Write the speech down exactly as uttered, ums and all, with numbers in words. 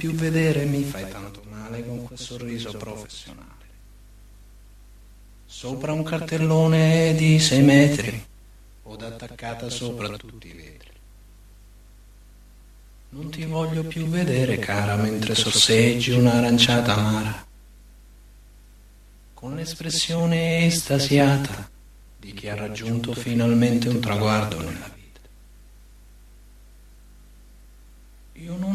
più vedere, mi fai tanto male con quel sorriso professionale. Sopra un cartellone di sei metri, od attaccata sopra tutti i vetri. Non ti voglio più vedere, cara, mentre sorseggi un'aranciata amara, con l'espressione estasiata di chi ha raggiunto finalmente un traguardo nella vita. Io non